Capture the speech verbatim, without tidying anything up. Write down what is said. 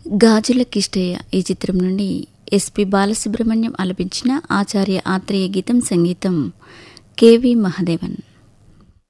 గాజుల కిష్టయ్య ఈ చిత్రం నుండి ఎస్పి బాలసుబ్రహ్మణ్యం ఆలపించిన ఆచార్య ఆత్రేయ గీతం, సంగీతం కెవి మహదేవన్.